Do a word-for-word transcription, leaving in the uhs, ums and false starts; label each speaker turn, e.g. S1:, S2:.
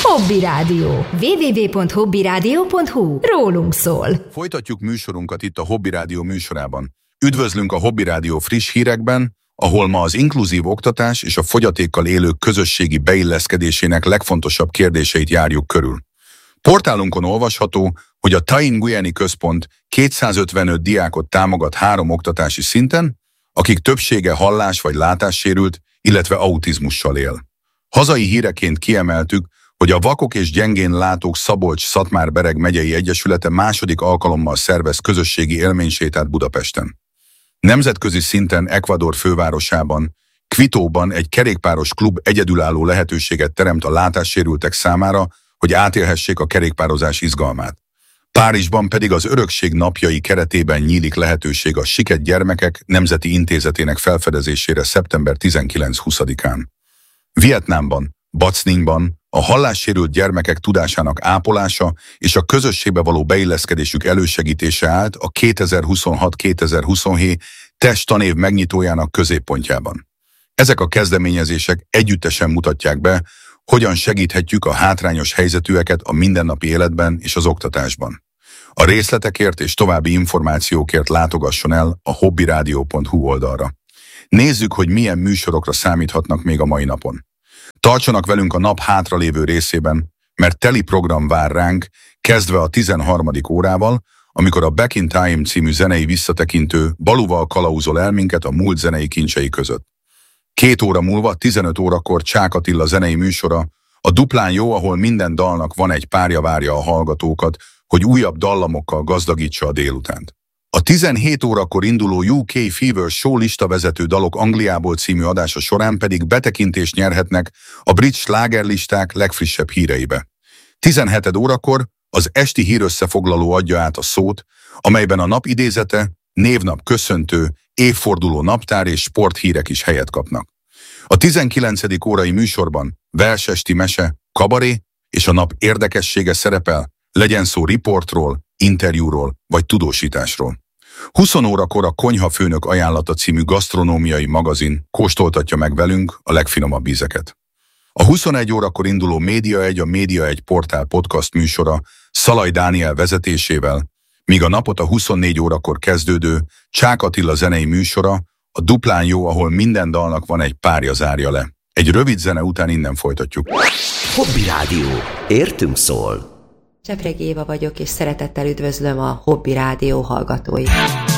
S1: Hobby Rádió. double-u double-u double-u pont hobby rádió pont hu. Rólunk szól.
S2: Folytatjuk műsorunkat itt a Hobby Rádió műsorában. Üdvözlünk a Hobby Rádió friss hírekben, ahol ma az inkluzív oktatás és a fogyatékkal élők közösségi beilleszkedésének legfontosabb kérdéseit járjuk körül. Portálunkon olvasható, hogy a Thai Nguyeni Központ kétszázötvenöt diákot támogat három oktatási szinten, akik többsége hallás- vagy látássérült, illetve autizmussal él. Hazai híreként kiemeltük, hogy a Vakok és Gyengén Látók Szabolcs-Szatmár-Bereg megyei egyesülete második alkalommal szervez közösségi élménysétát Budapesten. Nemzetközi szinten Ecuador fővárosában, Quitóban egy kerékpáros klub egyedülálló lehetőséget teremt a látássérültek számára, hogy átélhessék a kerékpározás izgalmát. Párizsban pedig az Örökség napjai keretében nyílik lehetőség a Siket Gyermekek Nemzeti Intézetének felfedezésére szeptember tizenkilencedikéig-huszadikán. Vietnámban, Bac Ninh-ban a hallássérült gyermekek tudásának ápolása és a közösségbe való beilleszkedésük elősegítése állt a kétezer-huszonhat kétezer-huszonhét testtanév megnyitójának középpontjában. Ezek a kezdeményezések együttesen mutatják be, hogyan segíthetjük a hátrányos helyzetűeket a mindennapi életben és az oktatásban. A részletekért és további információkért látogasson el a hobby rádió pont hu oldalra. Nézzük, hogy milyen műsorokra számíthatnak még a mai napon. Tartsanak velünk a nap hátralévő részében, mert teli program vár ránk, kezdve a tizenharmadik órával, amikor a Back in Time című zenei visszatekintő Baluval kalauzol el minket a múlt zenei kincsei között. Két óra múlva, tizenöt órakor Csák Attila zenei műsora, a Duplán jó, ahol minden dalnak van egy párja várja a hallgatókat, hogy újabb dallamokkal gazdagítsa a délutánt. A tizenhét órakor induló U K Fever Show listavezető dalok Angliából című adása során pedig betekintést nyerhetnek a brit slágerlisták legfrissebb híreibe. tizenheted órakor az esti hírösszefoglaló adja át a szót, amelyben a nap idézete, névnap köszöntő, évforduló naptár és sporthírek is helyet kapnak. A tizenkilencedik órai műsorban versesti mese, kabaré és a nap érdekessége szerepel, legyen szó riportról, interjúról vagy tudósításról. húsz órakor a Konyhafőnök ajánlata című gasztronómiai magazin kóstoltatja meg velünk a legfinomabb ízeket. A huszonegy órakor induló Média egy, a Média egy portál podcast műsora Szalai Dániel vezetésével, míg a napot a huszonnégy órakor kezdődő Csák Attila zenei műsora a Duplán jó, ahol minden dalnak van egy párja zárja le. Egy rövid zene után innen folytatjuk.
S3: Hobby Rádió. Értünk szól.
S4: Csepregi Éva vagyok, és szeretettel üdvözlöm a Hobby Rádió hallgatóit.